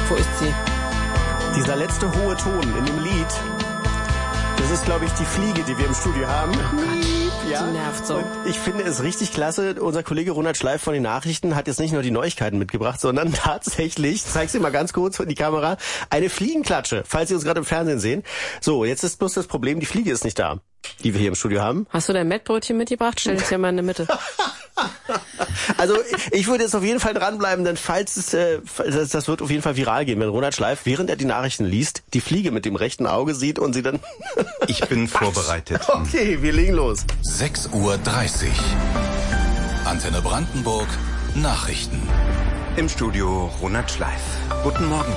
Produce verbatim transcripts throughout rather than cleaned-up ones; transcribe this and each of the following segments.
Wo ist sie? Dieser letzte hohe Ton in dem Lied, das ist, glaube ich, die Fliege, die wir im Studio haben. Oh Gott, ja. die nervt so. Und ich finde es richtig klasse. Unser Kollege Ronald Schleif von den Nachrichten hat jetzt nicht nur die Neuigkeiten mitgebracht, sondern tatsächlich, ich zeige sie mal ganz kurz in die Kamera, eine Fliegenklatsche, falls Sie uns gerade im Fernsehen sehen. So, jetzt ist bloß das Problem, die Fliege ist nicht da, die wir hier im Studio haben. Hast du dein Mettbrötchen mitgebracht? Stell es ja mal in der Mitte. Also ich würde jetzt auf jeden Fall dranbleiben, denn falls es, äh, das, das wird auf jeden Fall viral gehen, wenn Ronald Schleif, während er die Nachrichten liest, die Fliege mit dem rechten Auge sieht und sie dann... Ich bin vorbereitet. Okay, wir legen los. sechs Uhr dreißig. Antenne Brandenburg, Nachrichten. Im Studio Ronald Schleif. Guten Morgen.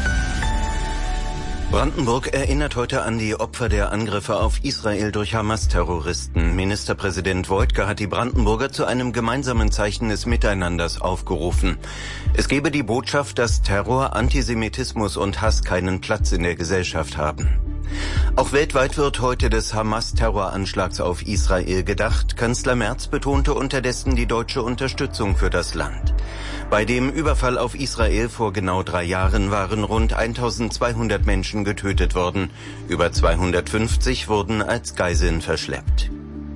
Brandenburg erinnert heute an die Opfer der Angriffe auf Israel durch Hamas-Terroristen. Ministerpräsident Woidke hat die Brandenburger zu einem gemeinsamen Zeichen des Miteinanders aufgerufen. Es gebe die Botschaft, dass Terror, Antisemitismus und Hass keinen Platz in der Gesellschaft haben. Auch weltweit wird heute des Hamas-Terroranschlags auf Israel gedacht. Kanzler Merz betonte unterdessen die deutsche Unterstützung für das Land. Bei dem Überfall auf Israel vor genau drei Jahren waren rund eintausendzweihundert Menschen getötet worden. Über zweihundertfünfzig wurden als Geiseln verschleppt.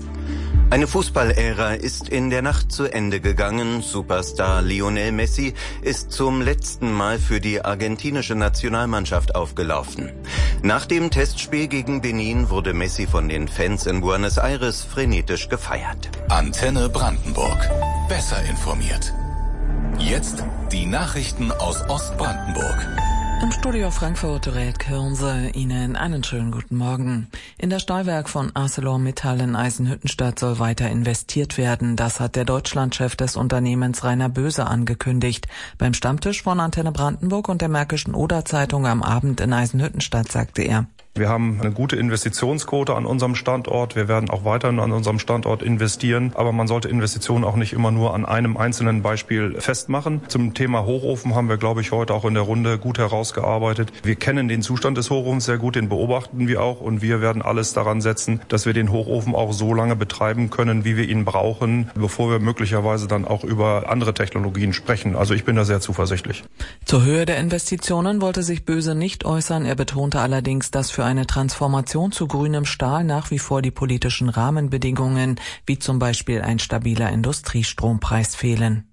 Eine Fußballära ist in der Nacht zu Ende gegangen. Superstar Lionel Messi ist zum letzten Mal für die argentinische Nationalmannschaft aufgelaufen. Nach dem Testspiel gegen Benin wurde Messi von den Fans in Buenos Aires frenetisch gefeiert. Antenne Brandenburg. Besser informiert. Jetzt die Nachrichten aus Ostbrandenburg. Im Studio Frankfurt rät Kirnse Ihnen einen schönen guten Morgen. In das Stahlwerk von ArcelorMittal in Eisenhüttenstadt soll weiter investiert werden. Das hat der Deutschlandchef des Unternehmens Rainer Böse angekündigt. Beim Stammtisch von Antenne Brandenburg und der Märkischen Oder-Zeitung am Abend in Eisenhüttenstadt sagte er: Wir haben eine gute Investitionsquote an unserem Standort. Wir werden auch weiterhin an unserem Standort investieren. Aber man sollte Investitionen auch nicht immer nur an einem einzelnen Beispiel festmachen. Zum Thema Hochofen haben wir, glaube ich, heute auch in der Runde gut herausgearbeitet. Wir kennen den Zustand des Hochofens sehr gut, den beobachten wir auch. Und wir werden alles daran setzen, dass wir den Hochofen auch so lange betreiben können, wie wir ihn brauchen, bevor wir möglicherweise dann auch über andere Technologien sprechen. Also ich bin da sehr zuversichtlich. Zur Höhe der Investitionen wollte sich Böse nicht äußern. Er betonte allerdings, dass für eine Transformation zu grünem Stahl nach wie vor die politischen Rahmenbedingungen, wie zum Beispiel ein stabiler Industriestrompreis, fehlen.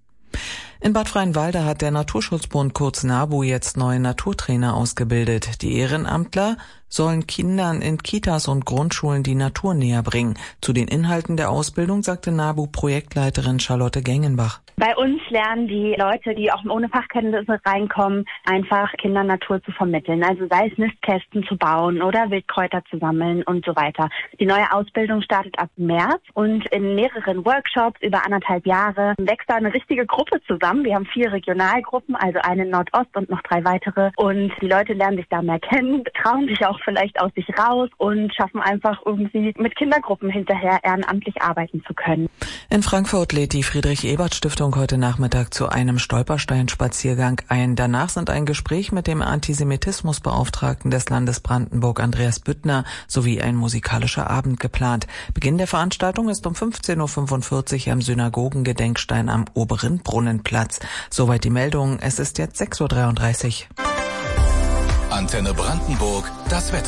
In Bad Freienwalde hat der Naturschutzbund kurz NABU jetzt neue Naturtrainer ausgebildet. Die Ehrenamtler sollen Kindern in Kitas und Grundschulen die Natur näher bringen. Zu den Inhalten der Ausbildung sagte NABU-Projektleiterin Charlotte Gengenbach: Bei uns lernen die Leute, die auch ohne Fachkenntnisse reinkommen, einfach Kindern Natur zu vermitteln. Also sei es Nistkästen zu bauen oder Wildkräuter zu sammeln und so weiter. Die neue Ausbildung startet ab März und in mehreren Workshops über anderthalb Jahre wächst da eine richtige Gruppe zusammen. Wir haben vier Regionalgruppen, also eine in Nordost und noch drei weitere. Und die Leute lernen sich da mehr kennen, trauen sich auch vielleicht aus sich raus und schaffen einfach irgendwie mit Kindergruppen hinterher ehrenamtlich arbeiten zu können. In Frankfurt lädt die Friedrich-Ebert-Stiftung heute Nachmittag zu einem Stolpersteinspaziergang ein. Danach sind ein Gespräch mit dem Antisemitismusbeauftragten des Landes Brandenburg, Andreas Büttner, sowie ein musikalischer Abend geplant. Beginn der Veranstaltung ist um fünfzehn Uhr fünfundvierzig am Synagogengedenkstein am Oberen Brunnenplatz. Soweit die Meldung. Es ist jetzt sechs Uhr dreiunddreißig. Antenne Brandenburg, das Wetter.